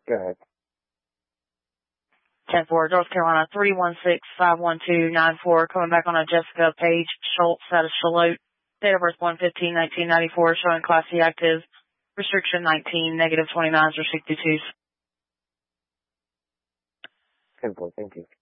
Go ahead. 10-4, North Carolina, 316-512-94, coming back on a Jessica Paige Schultz out of Charlotte. Date of birth 1/15/1994, showing Class C active. Restriction 19, negative 29s or 62s. 10-4, thank you.